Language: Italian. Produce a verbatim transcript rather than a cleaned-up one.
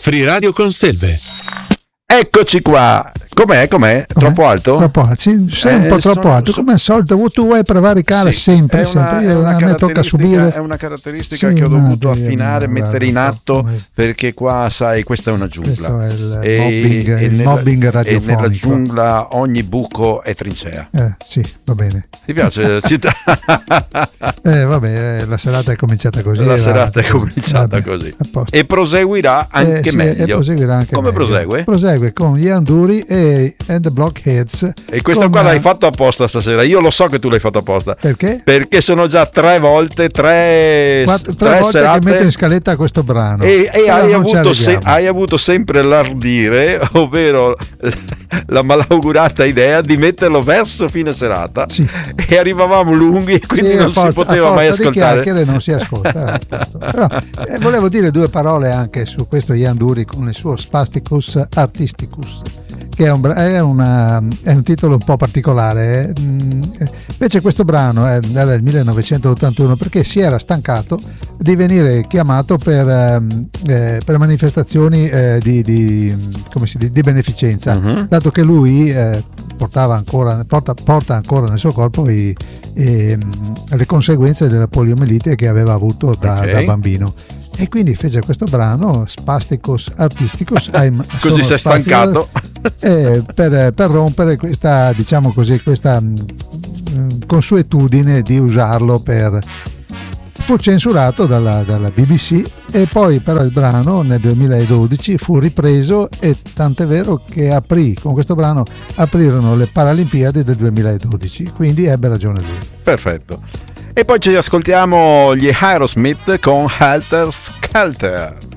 Free Radio con Selve. Eccoci qua. Com'è? Com'è? Troppo alto? Troppo alto, sì, sei un Eh, po' troppo sono- alto, so- come al solito tu vuoi prevaricare Sì, sempre, è una, sempre. Io, è una a me tocca caratteristica- subire. è una caratteristica Sì, che ho ma dovuto Dio affinare, mio, mettere in guarda, atto, come- perché qua, sai, questa è una Questo giungla. è il E- mobbing, e il nella- mobbing E radiofonico. nella giungla ogni buco è trincea. Eh, sì, va bene. Ti piace? Ci- Eh, vabbè, eh, la serata è cominciata così. La va. serata è cominciata Vabbè, così. a posto. E proseguirà anche Eh, sì, meglio. e proseguirà anche Come meglio. prosegue? Prosegue con Ian Dury e and the Blockheads. E questo con, qua l'hai eh, fatto apposta stasera. Io lo so che tu l'hai fatto apposta. Perché? Perché sono già tre volte, tre, Quattro, tre tre volte serate. che metto in scaletta questo brano. E, e Però hai, non ci avuto se- arriviamo. hai avuto sempre l'ardire, ovvero la malaugurata idea di metterlo verso fine serata. Sì. E arrivavamo lunghi e quindi Sì, a non forza- si poteva a mai forza di ascoltare. chiacchiere non si ascolta. eh, appunto. Però, eh, volevo dire due parole anche su questo Ian Dury con il suo Spasticus Artisticus, che è un, bra- è una- è un titolo un po' particolare. eh. Mm, Invece questo brano è- era del millenovecentottantuno, perché si era stancato di venire chiamato per, ehm, eh, per manifestazioni eh, di, di, come si dice, di beneficenza, Mhm. dato che lui eh, portava ancora, porta, porta ancora nel suo corpo i, ehm, le conseguenze della poliomielite che aveva avuto da, Ok. da bambino. E quindi fece questo brano Spasticus Artisticus. I'm- Così sono si è spastico, stancato. eh, per, per rompere questa, diciamo così, questa mh, consuetudine di usarlo per. Fu censurato dalla, dalla B B C, e poi però il brano nel duemiladodici fu ripreso, e tant'è vero che aprì, con questo brano aprirono le Paralimpiadi del duemiladodici, quindi ebbe ragione lui. Perfetto. E poi ci ascoltiamo gli Aerosmith con Helter Skelter.